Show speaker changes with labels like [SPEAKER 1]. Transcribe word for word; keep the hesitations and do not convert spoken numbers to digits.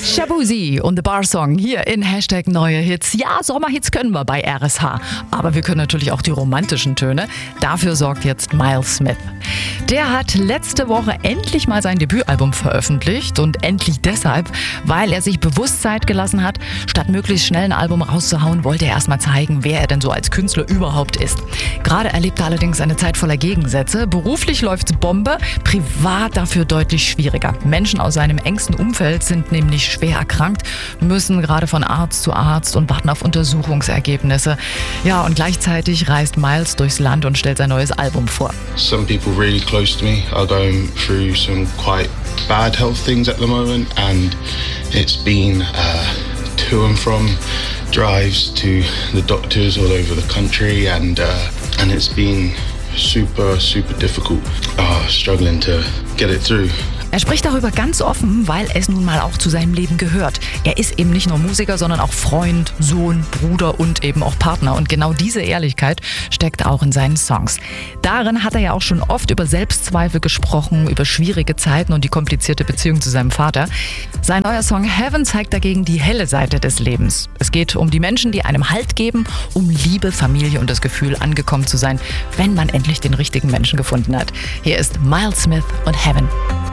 [SPEAKER 1] Shaboozey und The Bar Song hier in Hashtag Neue Hits. Ja, Sommerhits können wir bei R S H, aber wir können natürlich auch die romantischen Töne. Dafür sorgt jetzt Miles Smith. Der hat letzte Woche endlich mal sein Debütalbum veröffentlicht und endlich deshalb, weil er sich bewusst Zeit gelassen hat. Statt möglichst schnell ein Album rauszuhauen, wollte er erstmal zeigen, wer er denn so als Künstler überhaupt ist. Gerade erlebt er allerdings eine Zeit voller Gegensätze. Beruflich läuft's Bombe, privat dafür deutlich schwieriger. Menschen aus seinem engsten Umfeld sind nämlich schwer erkrankt, müssen gerade von Arzt zu Arzt und warten auf Untersuchungsergebnisse. Ja, und gleichzeitig reist Miles durchs Land und stellt sein neues Album vor.
[SPEAKER 2] Some people really close to me are going through some quite bad health things at the moment, and it's been uh, to and from drives to the doctors all over the country, and uh, and it's been super, super difficult, uh, struggling to get it through.
[SPEAKER 1] Er spricht darüber ganz offen, weil es nun mal auch zu seinem Leben gehört. Er ist eben nicht nur Musiker, sondern auch Freund, Sohn, Bruder und eben auch Partner. Und genau diese Ehrlichkeit steckt auch in seinen Songs. Darin hat er ja auch schon oft über Selbstzweifel gesprochen, über schwierige Zeiten und die komplizierte Beziehung zu seinem Vater. Sein neuer Song Heaven zeigt dagegen die helle Seite des Lebens. Es geht um die Menschen, die einem Halt geben, um Liebe, Familie und das Gefühl, angekommen zu sein, wenn man endlich den richtigen Menschen gefunden hat. Hier ist Miles Smith und Heaven.